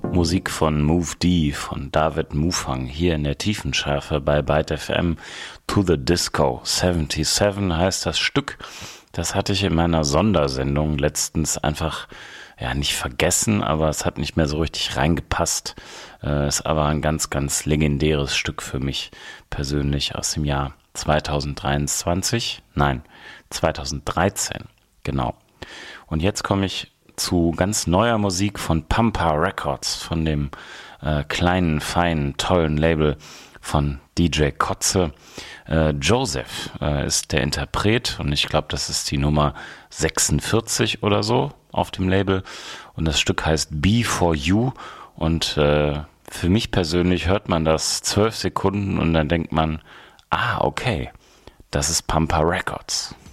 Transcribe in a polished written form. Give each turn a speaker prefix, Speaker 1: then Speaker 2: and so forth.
Speaker 1: Musik von Move D, von David Mufang, hier in der Tiefenschärfe bei Byte FM. To the Disco 77 heißt das Stück. Das hatte ich in meiner Sondersendung letztens einfach, nicht vergessen, aber es hat nicht mehr so richtig reingepasst. Ist aber ein ganz, ganz legendäres Stück für mich persönlich aus dem Jahr 2023. Nein, 2013, genau. Und jetzt komme ich zu ganz neuer Musik von Pampa Records, von dem kleinen, feinen, tollen Label von DJ Kotze. Joseph ist der Interpret und ich glaube, das ist die Nummer 46 oder so auf dem Label. Und das Stück heißt Be For You und für mich persönlich hört man das 12 Sekunden und dann denkt man, okay, das ist Pampa Records.